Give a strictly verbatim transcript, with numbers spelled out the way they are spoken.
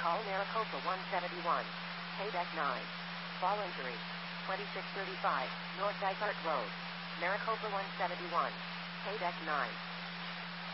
Call Maricopa one seventy-one. Pay deck nine. Fall injury. twenty-six thirty-five, North Dysart Road. Maricopa one seventy-one. Pay deck nine.